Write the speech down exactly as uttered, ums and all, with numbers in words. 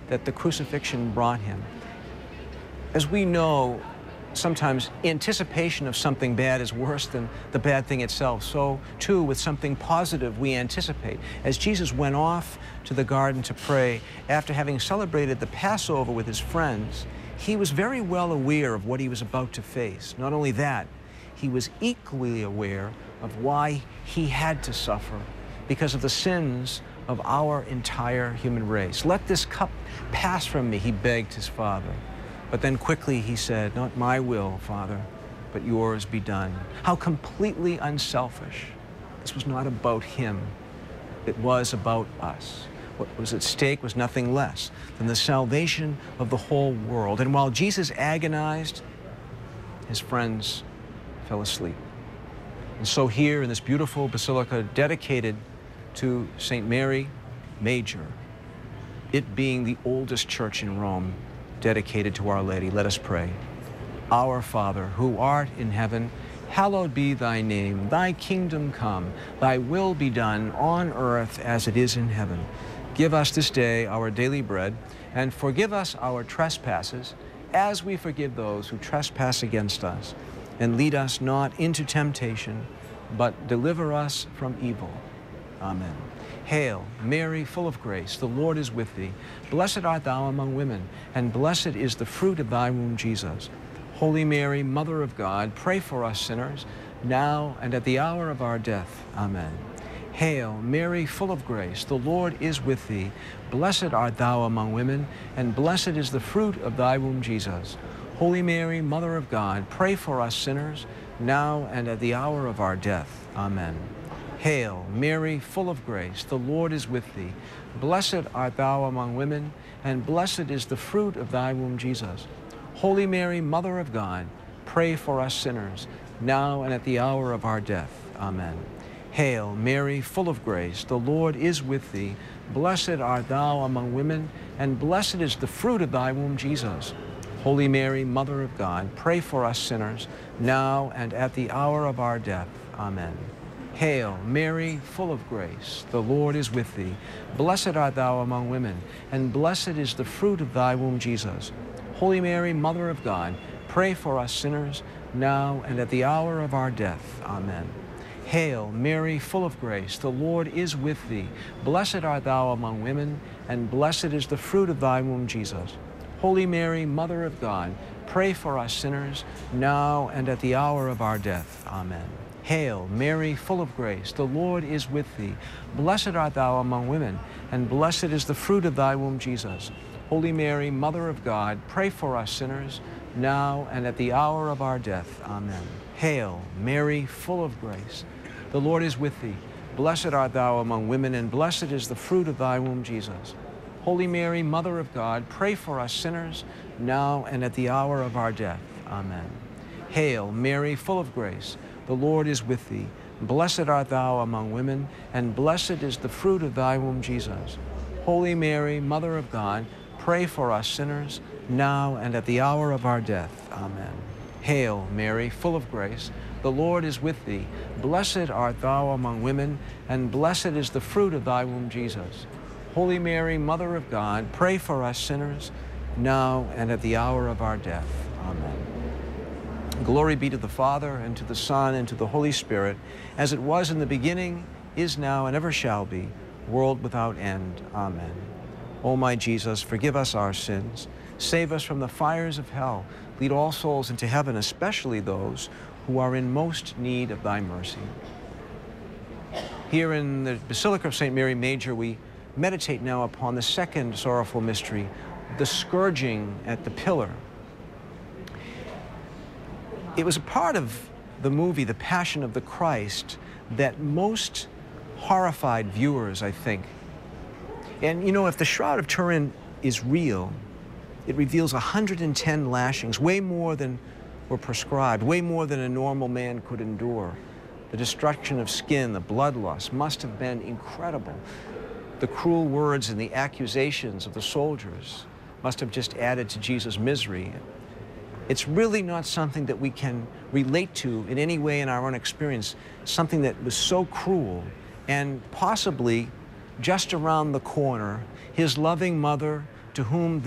that the crucifixion brought him. As we know, sometimes anticipation of something bad is worse than the bad thing itself. So, too, with something positive we anticipate. As Jesus went off to the garden to pray, after having celebrated the Passover with his friends, he was very well aware of what he was about to face. Not only that, he was equally aware of why he had to suffer, because of the sins of our entire human race. Let this cup pass from me, he begged his Father. But then quickly he said, not my will, Father, but yours be done. How completely unselfish. This was not about him. It was about us. What was at stake was nothing less than the salvation of the whole world. And while Jesus agonized, his friends fell asleep. And so here in this beautiful basilica dedicated to Saint Mary Major, it being the oldest church in Rome, dedicated to Our Lady, let us pray. Our Father, who art in heaven, hallowed be thy name. Thy kingdom come, thy will be done on earth as it is in heaven. Give us this day our daily bread, and forgive us our trespasses, as we forgive those who trespass against us. And lead us not into temptation, but deliver us from evil. Amen. Hail, Mary, full of grace, the Lord is with thee. Blessed art thou among women, and blessed is the fruit of thy womb, Jesus. Holy Mary, Mother of God, pray for us sinners, now and at the hour of our death. Amen. Hail, Mary, full of grace, the Lord is with thee. Blessed art thou among women, and blessed is the fruit of thy womb, Jesus. Holy Mary, Mother of God, pray for us sinners, now and at the hour of our death. Amen. Hail, Mary, full of grace, the Lord is with thee. Blessed art thou among women, and blessed is the fruit of thy womb, Jesus. Holy Mary, Mother of God, pray for us sinners, now and at the hour of our death. Amen. Hail, Mary, full of grace, the Lord is with thee. Blessed art thou among women, and blessed is the fruit of thy womb, Jesus. Holy Mary, Mother of God, pray for us sinners, now and at the hour of our death. Amen. Hail, Mary, full of grace, the Lord is with thee. Blessed art thou among women, and blessed is the fruit of thy womb, Jesus. Holy Mary, Mother of God, pray for us sinners, now and at the hour of our death. Amen. Hail, Mary, full of grace, the Lord is with thee. Blessed art thou among women, and blessed is the fruit of thy womb, Jesus. Holy Mary, Mother of God, pray for us sinners, now and at the hour of our death. Amen. Hail, Mary, full of grace, the Lord is with thee. Blessed art thou among women, and blessed is the fruit of thy womb, Jesus. Holy Mary, Mother of God, pray for us sinners, now and at the hour of our death. Amen. Hail, Mary, full of grace, the Lord is with thee. Blessed art thou among women, and blessed is the fruit of thy womb, Jesus. Holy Mary, Mother of God, pray for us sinners, now and at the hour of our death. Amen. Hail, Mary, full of grace, the Lord is with thee. Blessed art thou among women, and blessed is the fruit of thy womb, Jesus. Holy Mary, Mother of God, pray for us sinners, now and at the hour of our death. Amen. Hail, Mary, full of grace, the Lord is with thee. Blessed art thou among women, and blessed is the fruit of thy womb, Jesus. Holy Mary, Mother of God, pray for us sinners, now and at the hour of our death. Amen. Glory be to the Father, and to the Son, and to the Holy Spirit, as it was in the beginning, is now, and ever shall be, world without end. Amen. O my Jesus, forgive us our sins. Save us from the fires of hell. Lead all souls into heaven, especially those who are in most need of thy mercy. Here in the Basilica of Saint Mary Major, we meditate now upon the second sorrowful mystery, the scourging at the pillar. It was a part of the movie, The Passion of the Christ, that most horrified viewers, I think. And you know, if the Shroud of Turin is real, it reveals one hundred ten lashings, way more than were prescribed, way more than a normal man could endure. The destruction of skin, the blood loss must have been incredible. The cruel words and the accusations of the soldiers must have just added to Jesus' misery. It's really not something that we can relate to in any way in our own experience, something that was so cruel. And possibly just around the corner, his loving mother to whom